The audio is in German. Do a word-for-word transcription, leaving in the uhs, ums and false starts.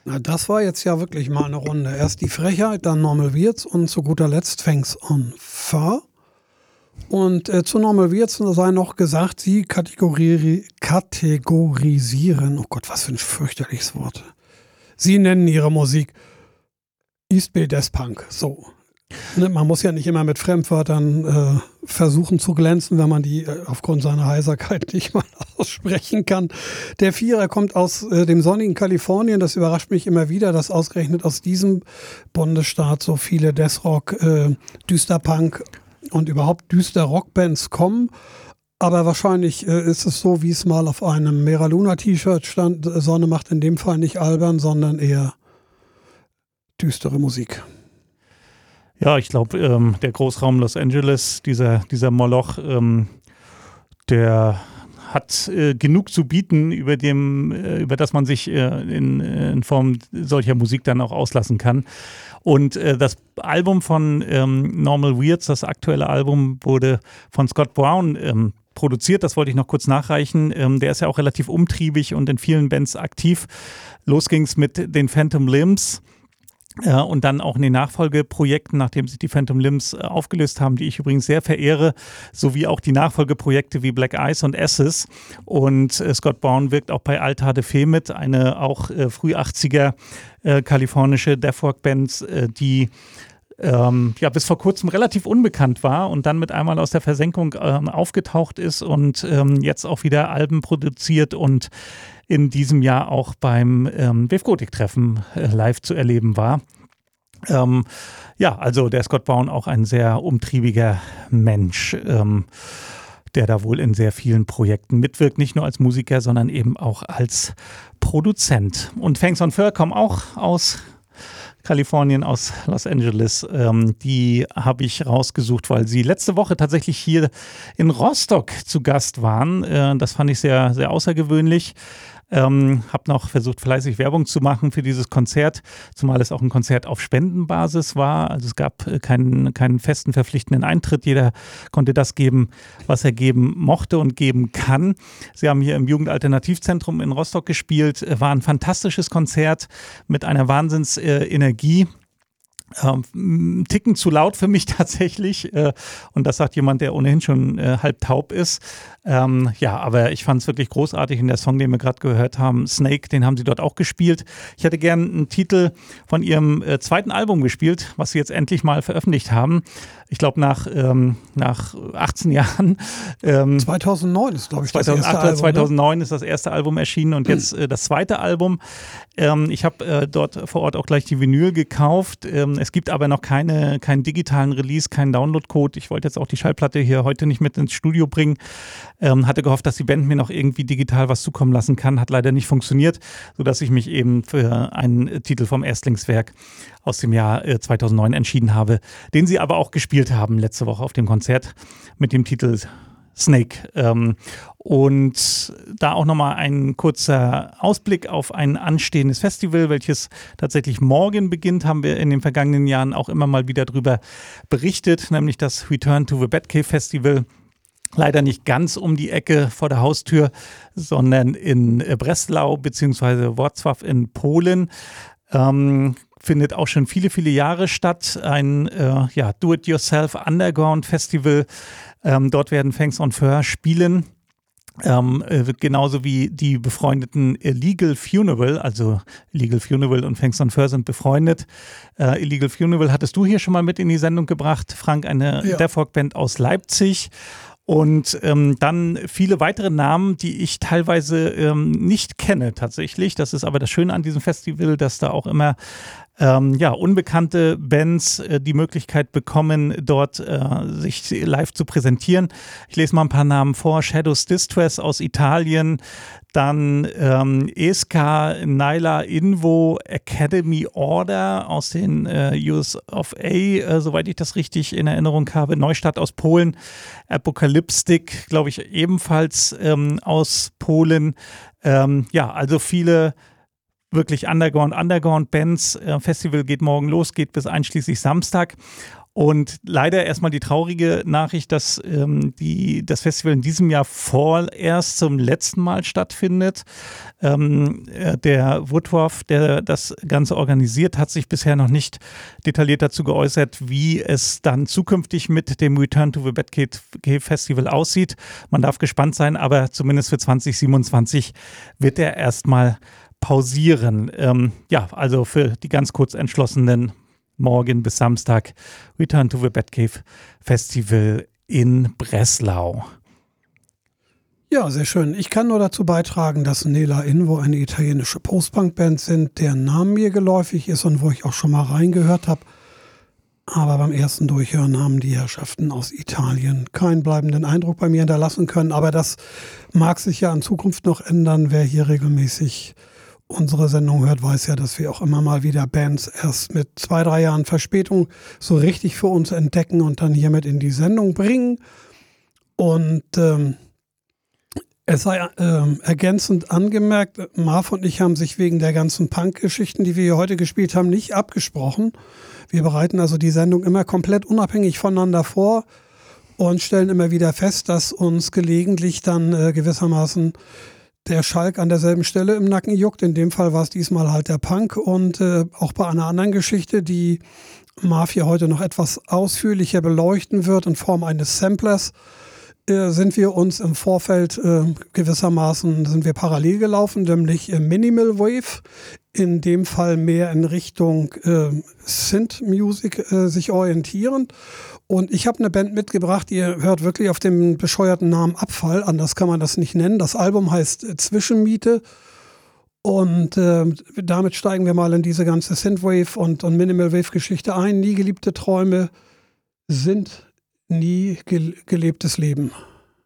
Na, das war jetzt ja wirklich mal eine Runde. Erst die Frechheit, dann Normal Wirtz und zu guter Letzt Thanks on Fur. Und äh, zu Normal Wirtz sei noch gesagt, sie kategori- kategorisieren, oh Gott, was für ein fürchterliches Wort. Sie nennen ihre Musik East Bay Death Punk. So. Ne, man muss ja nicht immer mit Fremdwörtern äh, versuchen zu glänzen, wenn man die äh, aufgrund seiner Heiserkeit nicht mal aussprechen kann. Der Vierer kommt aus äh, dem sonnigen Kalifornien. Das überrascht mich immer wieder, dass ausgerechnet aus diesem Bundesstaat so viele Deathrock, äh, Düsterpunk und überhaupt düster Rockbands kommen. Aber wahrscheinlich äh, ist es so, wie es mal auf einem Mera Luna T-Shirt stand. Sonne macht in dem Fall nicht albern, sondern eher düstere Musik. Ja, ich glaube, ähm, der Großraum Los Angeles, dieser, dieser Moloch, ähm, der hat äh, genug zu bieten, über, dem, äh, über das man sich äh, in, in Form solcher Musik dann auch auslassen kann. Und äh, das Album von ähm, Normal Wirtz, das aktuelle Album, wurde von Scott Brown ähm, produziert. Das wollte ich noch kurz nachreichen. Ähm, der ist ja auch relativ umtriebig und in vielen Bands aktiv. Los ging's mit den Phantom Limbs. Ja, und dann auch in den Nachfolgeprojekten, nachdem sich die Phantom Limbs äh, aufgelöst haben, die ich übrigens sehr verehre, sowie auch die Nachfolgeprojekte wie Black Ice und Ashes. Und äh, Scott Brown wirkt auch bei Altar de Fe mit, eine auch äh, früh-achtziger äh, kalifornische Deathrock-Band, äh, die ähm, ja bis vor kurzem relativ unbekannt war und dann mit einmal aus der Versenkung ähm, aufgetaucht ist und ähm, jetzt auch wieder Alben produziert und in diesem Jahr auch beim ähm, Wave Gothic-Treffen äh, live zu erleben war. Ähm, ja, also der Scott Brown auch ein sehr umtriebiger Mensch, ähm, der da wohl in sehr vielen Projekten mitwirkt, nicht nur als Musiker, sondern eben auch als Produzent. Und Thanks on Fur kommen auch aus Kalifornien, aus Los Angeles. Ähm, die habe ich rausgesucht, weil sie letzte Woche tatsächlich hier in Rostock zu Gast waren. Äh, das fand ich sehr, sehr außergewöhnlich. Ähm, habe noch versucht, fleißig Werbung zu machen für dieses Konzert, zumal es auch ein Konzert auf Spendenbasis war. Also es gab äh, keinen, keinen festen, verpflichtenden Eintritt. Jeder konnte das geben, was er geben mochte und geben kann. Sie haben hier im Jugendalternativzentrum in Rostock gespielt. War ein fantastisches Konzert mit einer Wahnsinnsenergie. Ähm, Ticken zu laut für mich tatsächlich äh, und das sagt jemand, der ohnehin schon äh, halb taub ist. Ähm, ja, aber ich fand es wirklich großartig in der Song, den wir gerade gehört haben, Snake, den haben sie dort auch gespielt. Ich hätte gern einen Titel von ihrem äh, zweiten Album gespielt, was sie jetzt endlich mal veröffentlicht haben. Ich glaube nach, ähm, nach achtzehn Jahren. Ähm, zweitausendneun ist, glaube ich, das erste Album. zweitausendneun, ne? Ist das erste Album erschienen und jetzt äh, das zweite Album. Ähm, ich habe äh, dort vor Ort auch gleich die Vinyl gekauft. Ähm, es gibt aber noch keine, keinen digitalen Release, keinen Download-Code. Ich wollte jetzt auch die Schallplatte hier heute nicht mit ins Studio bringen. Ähm, hatte gehofft, dass die Band mir noch irgendwie digital was zukommen lassen kann. Hat leider nicht funktioniert, sodass ich mich eben für einen Titel vom Erstlingswerk aus dem Jahr äh, zweitausendneun entschieden habe, den sie aber auch gespielt haben letzte Woche auf dem Konzert mit dem Titel Snake. Ähm, und da auch nochmal ein kurzer Ausblick auf ein anstehendes Festival, welches tatsächlich morgen beginnt, haben wir in den vergangenen Jahren auch immer mal wieder drüber berichtet, nämlich das Return to the Batcave Festival. Leider nicht ganz um die Ecke vor der Haustür, sondern in Breslau bzw. Wrocław in Polen. Ähm, findet auch schon viele, viele Jahre statt. Ein äh, ja, Do-it-yourself Underground Festival. Ähm, dort werden Thanks on Fur spielen. Ähm, äh, genauso wie die befreundeten Illegal Funeral, also Illegal Funeral und Thanks on Fur sind befreundet. Äh, Illegal Funeral hattest du hier schon mal mit in die Sendung gebracht, Frank, eine ja. Deathrock-Band aus Leipzig. Und ähm, dann viele weitere Namen, die ich teilweise ähm, nicht kenne tatsächlich. Das ist aber das Schöne an diesem Festival, dass da auch immer ähm, ja, unbekannte Bands äh, die Möglichkeit bekommen, dort äh, sich live zu präsentieren. Ich lese mal ein paar Namen vor. Shadows Distress aus Italien, dann ähm, E S K, Nyla Invo, Academy Order aus den äh, U S of A, äh, soweit ich das richtig in Erinnerung habe. Neustadt aus Polen, Apocalyptic, glaube ich, ebenfalls ähm, aus Polen. Ähm, ja, also viele wirklich Underground, Underground-Bands. Äh, Festival geht morgen los, geht bis einschließlich Samstag. Und leider erstmal die traurige Nachricht, dass ähm, die, das Festival in diesem Jahr vorerst zum letzten Mal stattfindet. Ähm, äh, der Woodruff, der das Ganze organisiert, hat sich bisher noch nicht detailliert dazu geäußert, wie es dann zukünftig mit dem Return to the Batcave Festival aussieht. Man darf gespannt sein, aber zumindest für zwanzig siebenundzwanzig wird er erstmal pausieren. Ähm, ja, also für die ganz kurz Entschlossenen, morgen bis Samstag Return to the Batcave Festival in Breslau. Ja, sehr schön. Ich kann nur dazu beitragen, dass Nela Invo eine italienische Post-Punk-Band sind, deren Name mir geläufig ist und wo ich auch schon mal reingehört habe. Aber beim ersten Durchhören haben die Herrschaften aus Italien keinen bleibenden Eindruck bei mir hinterlassen können. Aber das mag sich ja in Zukunft noch ändern. Wer hier regelmäßig unsere Sendung hört, weiß ja, dass wir auch immer mal wieder Bands erst mit zwei, drei Jahren Verspätung so richtig für uns entdecken und dann hiermit in die Sendung bringen. Und ähm, es sei ähm, ergänzend angemerkt, Marv und ich haben sich wegen der ganzen Punk-Geschichten, die wir hier heute gespielt haben, nicht abgesprochen. Wir bereiten also die Sendung immer komplett unabhängig voneinander vor und stellen immer wieder fest, dass uns gelegentlich dann äh, gewissermaßen der Schalk an derselben Stelle im Nacken juckt. In dem Fall war es diesmal halt der Punk. Und äh, auch bei einer anderen Geschichte, die Marv hier heute noch etwas ausführlicher beleuchten wird, in Form eines Samplers, äh, sind wir uns im Vorfeld äh, gewissermaßen, sind wir parallel gelaufen, nämlich äh, Minimal Wave, in dem Fall mehr in Richtung äh, Synth-Music äh, sich orientierend. Und ich habe eine Band mitgebracht, ihr hört wirklich auf dem bescheuerten Namen Abfall, anders kann man das nicht nennen. Das Album heißt äh, Zwischenmiete und äh, damit steigen wir mal in diese ganze Synthwave und, und Minimal Wave Geschichte ein. Nie geliebte Träume sind nie gel- gelebtes Leben.